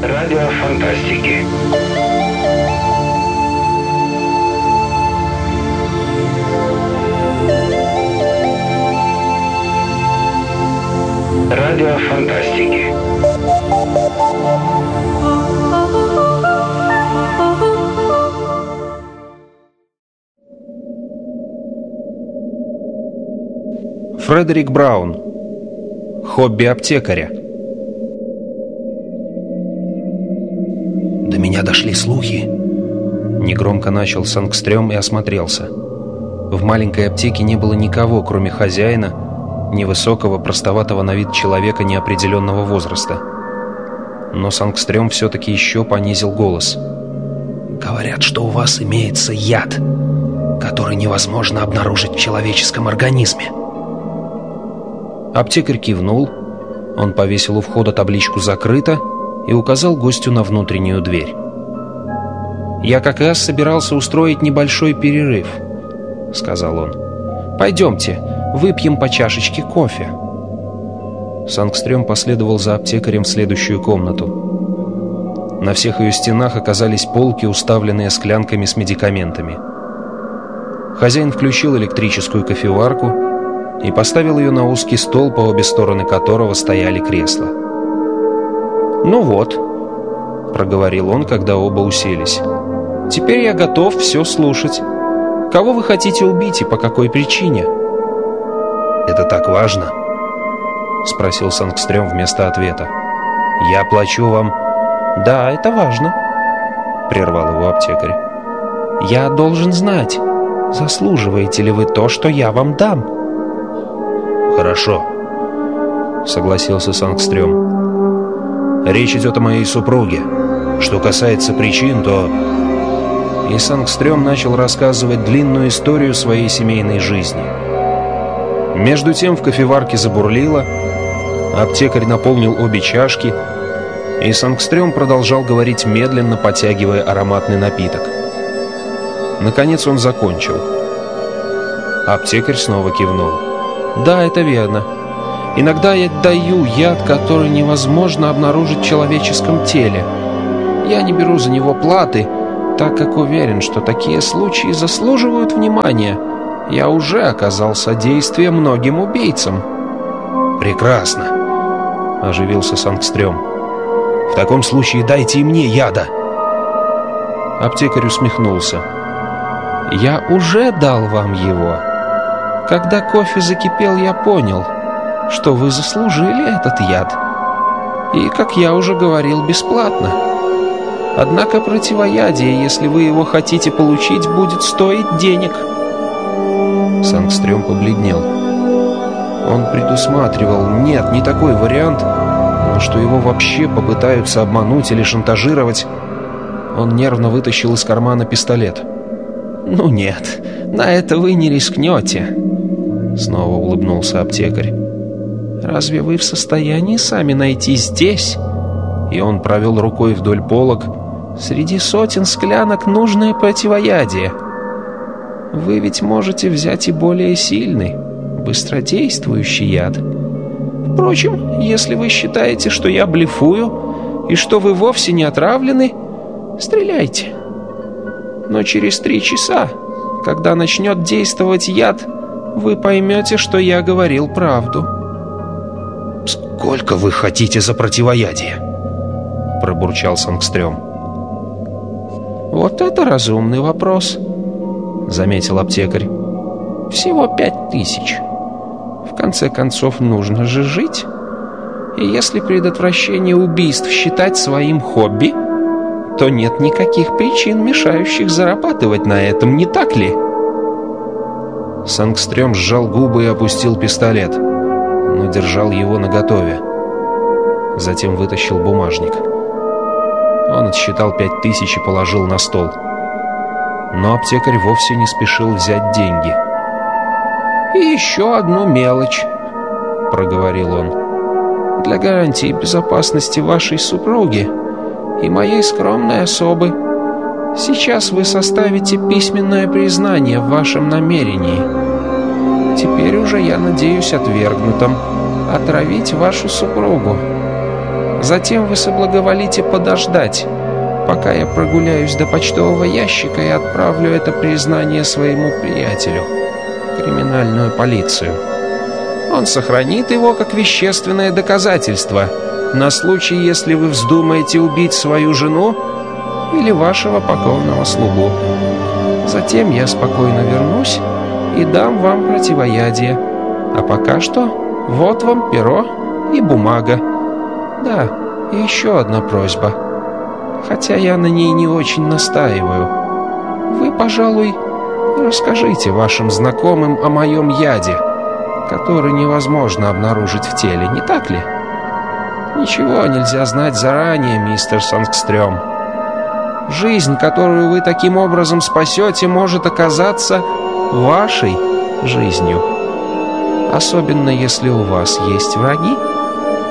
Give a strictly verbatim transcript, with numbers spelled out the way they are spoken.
Радио фантастики. Радио фантастики. Фредерик Браун. Хобби аптекаря. До меня дошли слухи. Негромко начал Сангстрём и осмотрелся. В маленькой аптеке не было никого, кроме хозяина, невысокого, простоватого на вид человека неопределенного возраста. Но Сангстрём все-таки еще понизил голос. Говорят, что у вас имеется яд, который невозможно обнаружить в человеческом организме. Аптекарь кивнул. Он повесил у входа табличку «Закрыто» и указал гостю на внутреннюю дверь. «Я как раз собирался устроить небольшой перерыв», — сказал он. «Пойдемте, выпьем по чашечке кофе». Сангстрём последовал за аптекарем в следующую комнату. На всех ее стенах оказались полки, уставленные склянками с медикаментами. Хозяин включил электрическую кофеварку и поставил ее на узкий стол, по обе стороны которого стояли кресла. «Ну вот», — проговорил он, когда оба уселись, — «теперь я готов все слушать. Кого вы хотите убить и по какой причине?» «Это так важно?» — спросил Сангстрём вместо ответа. «Я плачу вам...» «Да, это важно», — прервал его аптекарь. «Я должен знать, заслуживаете ли вы то, что я вам дам». «Хорошо», — согласился Сангстрём. «Речь идет о моей супруге. Что касается причин, то...» И Сангстрём начал рассказывать длинную историю своей семейной жизни. Между тем в кофеварке забурлило, аптекарь наполнил обе чашки, и Сангстрём продолжал говорить медленно, потягивая ароматный напиток. Наконец он закончил. Аптекарь снова кивнул. «Да, это верно. Иногда я даю яд, который невозможно обнаружить в человеческом теле. Я не беру за него платы, так как уверен, что такие случаи заслуживают внимания. Я уже оказал содействие многим убийцам». «Прекрасно», — оживился Сангстрём. «В таком случае дайте и мне яда». Аптекарь усмехнулся. «Я уже дал вам его. Когда кофе закипел, я понял, что вы заслужили этот яд. И, как я уже говорил, бесплатно. Однако противоядие, если вы его хотите получить, будет стоить денег». Сангстрём побледнел. Он предусматривал, нет, не такой вариант, но что его вообще попытаются обмануть или шантажировать. Он нервно вытащил из кармана пистолет. «Ну нет, на это вы не рискнете», — снова улыбнулся аптекарь. «Разве вы в состоянии сами найти здесь?» И он провел рукой вдоль полок. «Среди сотен склянок нужное противоядие. Вы ведь можете взять и более сильный, быстродействующий яд. Впрочем, если вы считаете, что я блефую и что вы вовсе не отравлены, стреляйте. Но через три часа, когда начнет действовать яд, вы поймете, что я говорил правду». «Сколько вы хотите за противоядие?» — пробурчал Сангстрём. «Вот это разумный вопрос», — заметил аптекарь. «Всего пять тысяч. В конце концов, нужно же жить. И если предотвращение убийств считать своим хобби, то нет никаких причин, мешающих зарабатывать на этом, не так ли?» Сангстрём сжал губы и опустил пистолет, но держал его наготове. Затем вытащил бумажник. Он отсчитал пять тысяч и положил на стол. Но аптекарь вовсе не спешил взять деньги. «И еще одну мелочь», — проговорил он. «Для гарантии безопасности вашей супруги и моей скромной особы сейчас вы составите письменное признание в вашем намерении. Теперь уже, я надеюсь, отвергнутом, отравить вашу супругу. Затем вы соблаговолите подождать, пока я прогуляюсь до почтового ящика и отправлю это признание своему приятелю, криминальную полицию. Он сохранит его как вещественное доказательство на случай, если вы вздумаете убить свою жену или вашего покорного слугу. Затем я спокойно вернусь и дам вам противоядие. А пока что вот вам перо и бумага. Да, и еще одна просьба. Хотя я на ней не очень настаиваю. Вы, пожалуй, расскажите вашим знакомым о моем яде, который невозможно обнаружить в теле, не так ли? Ничего нельзя знать заранее, мистер Сангстрём. Жизнь, которую вы таким образом спасете, может оказаться вашей жизнью. Особенно, если у вас есть враги.